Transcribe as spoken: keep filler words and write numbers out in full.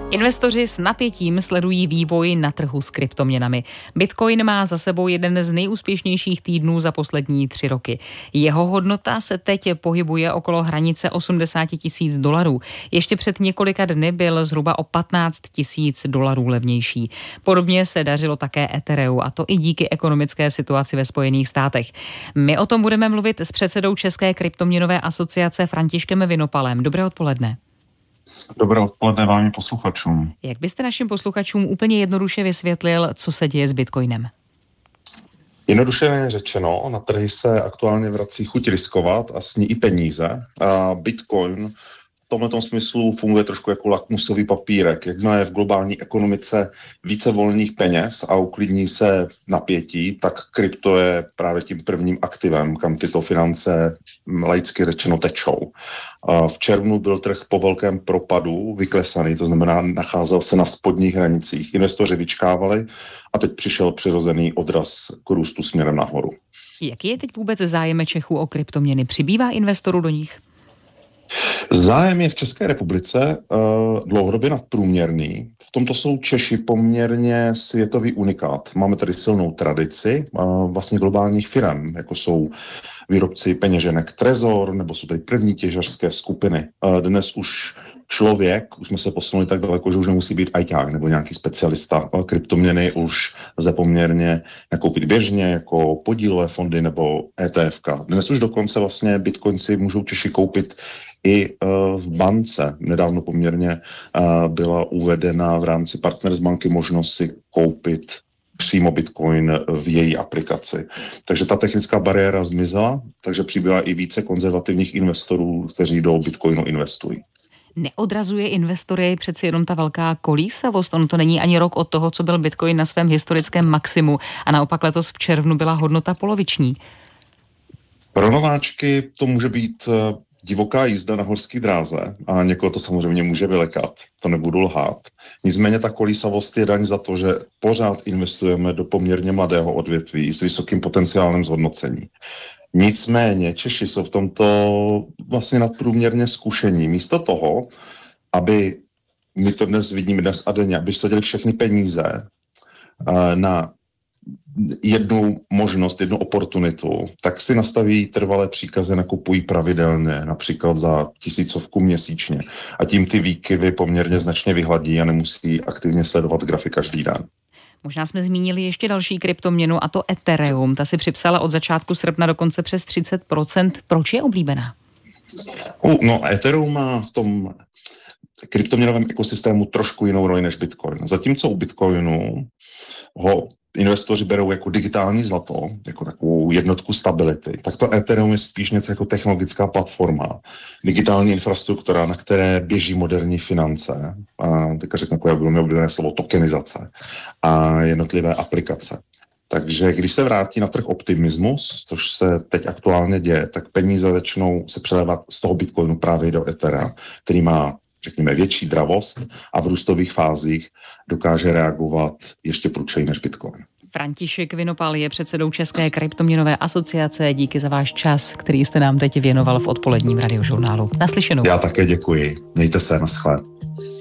Investoři s napětím sledují vývoj na trhu s kryptoměnami. Bitcoin má za sebou jeden z nejúspěšnějších týdnů za poslední tři roky. Jeho hodnota se teď pohybuje okolo hranice osmdesát tisíc dolarů. Ještě před několika dny byl zhruba o patnáct tisíc dolarů levnější. Podobně se dařilo také Ethereu, a to i díky ekonomické situaci ve Spojených státech. My o tom budeme mluvit s předsedou České kryptoměnové asociace Františkem Vinopalem. Dobré odpoledne. Dobré odpoledne vám i posluchačům. Jak byste našim posluchačům úplně jednoduše vysvětlil, co se děje s Bitcoinem? Jednoduše řečeno, na trhy se aktuálně vrací chuť riskovat a s ní i peníze. A Bitcoin v tomto smyslu funguje trošku jako lakmusový papírek. Jakmile je v globální ekonomice více volných peněz a uklidní se napětí, tak krypto je právě tím prvním aktivem, kam tyto finance laicky řečeno tečou. V červnu byl trh po velkém propadu vyklesaný, to znamená nacházel se na spodních hranicích. Investoři vyčkávali a teď přišel přirozený odraz k růstu směrem nahoru. Jaký je teď vůbec zájem Čechů o kryptoměny? Přibývá investorů do nich? Zájem je v České republice uh, dlouhodobě nadprůměrný. V tomto jsou Češi poměrně světový unikát. Máme tady silnou tradici uh, vlastně globálních firem, jako jsou výrobci peněženek Trezor, nebo jsou tady první těžařské skupiny. Uh, dnes už člověk, už jsme se posunuli tak daleko, že už nemusí být ajťák nebo nějaký specialista. Uh, kryptoměny už lze poměrně nakoupit běžně, jako podílové fondy nebo é té efka. Dnes už dokonce vlastně bitcoin si můžou Češi koupit i uh, v bance. Nedávno poměrně uh, byla uvedena v rámci Partnersbanky možnost si koupit přímo Bitcoin v její aplikaci. Takže ta technická bariéra zmizela, takže přibývá i více konzervativních investorů, kteří do Bitcoinu investují. Neodrazuje investory přeci jenom ta velká kolísavost? Ono to není ani rok od toho, co byl Bitcoin na svém historickém maximu, a naopak letos v červnu byla hodnota poloviční. Pro nováčky to může být divoká jízda na horské dráze a někoho to samozřejmě může vylekat, to nebudu lhát. Nicméně ta kolísavost je daň za to, že pořád investujeme do poměrně mladého odvětví s vysokým potenciálem zhodnocení. Nicméně Češi jsou v tomto vlastně nadprůměrně zkušení. Místo toho, aby, my to dnes vidíme dnes a denně, aby vsadili všechny peníze na jednu možnost, jednu oportunitu, tak si nastaví trvalé příkazy, nakupují pravidelně, například za tisícovku měsíčně. A tím ty výkyvy poměrně značně vyhladí a nemusí aktivně sledovat grafy každý den. Možná jsme zmínili ještě další kryptoměnu, a to Ethereum. Ta si připsala od začátku srpna dokonce přes třicet procent. Proč je oblíbená? Uh, no, Ethereum má v tom kryptoměnovém ekosystému trošku jinou roli než Bitcoin. Zatímco u Bitcoinu ho investoři berou jako digitální zlato, jako takovou jednotku stability, tak to Ethereum je spíš něco jako technologická platforma, digitální infrastruktura, na které běží moderní finance, a teďka řeknu takové velmi oblíbené slovo tokenizace a jednotlivé aplikace. Takže když se vrátí na trh optimismus, což se teď aktuálně děje, tak peníze začnou se přelévat z toho Bitcoinu právě do Ethera, který má, řekněme, větší dravost a v růstových fázích dokáže reagovat ještě prudčeji než Bitcoin. František Vinopal je předsedou České kryptoměnové asociace. Díky za váš čas, který jste nám teď věnoval v odpoledním radiožurnálu. Naslyšenou. Já také děkuji. Mějte se, naschle.